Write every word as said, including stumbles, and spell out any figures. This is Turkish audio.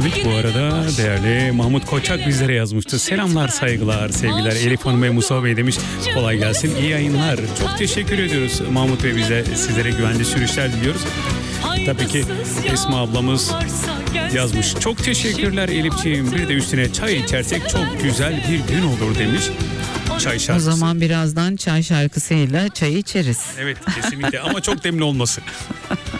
geldik. Bu arada değerli Mahmut Koçak bizlere yazmıştı. Selamlar, saygılar, sevgiler. Elif Hanım ve Musa Bey demiş. Kolay gelsin, iyi yayınlar. Çok teşekkür ediyoruz Mahmut Bey, bize sizlere güvenli sürüşler diliyoruz. Tabii ki Esma ablamız yazmış. Çok teşekkürler Elifciğim. Bir de üstüne çay içersek çok güzel bir gün olur demiş. Çay şarkısı. O zaman birazdan çay şarkısıyla çay içeriz. Evet, kesinlikle ama çok demli olmasın.